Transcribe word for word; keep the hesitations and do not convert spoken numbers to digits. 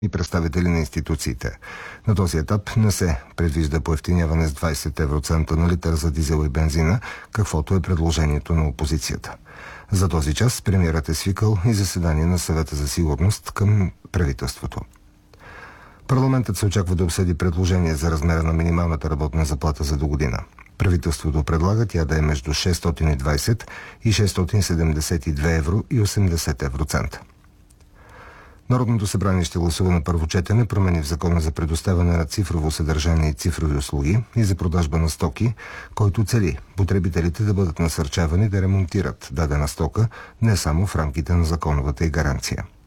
и представители на институциите. На този етап не се предвижда поевтиняване с двайсет евроцента на литър за дизел и бензина, каквото е предложението на опозицията. За този час премиерът е свикал и заседание на Съвета за сигурност към правителството. Парламентът се очаква да обсъди предложение за размера на минималната работна заплата за догодина. Правителството предлага тя да е между шестстотин и двайсет и шестстотин седемдесет и две евро и осемдесет евроцента. Народното събрание ще гласува на първо четене промени в Закона за предоставяне на цифрово съдържание и цифрови услуги и за продажба на стоки, който цели потребителите да бъдат насърчавани да ремонтират дадена стока не само в рамките на законовата й гаранция.